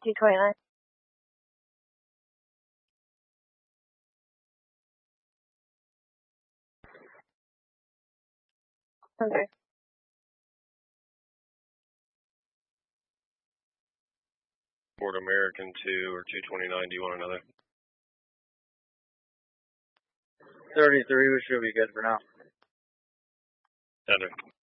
229. Okay. Ford American 2 or 229, do you want another? 33, we should be good for now. Heather.